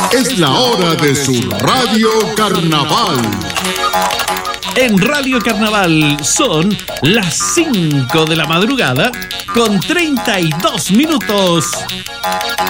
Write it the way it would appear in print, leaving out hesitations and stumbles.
Es la hora de su Radio Carnaval. En Radio Carnaval son las 5 de la madrugada con 32 minutos.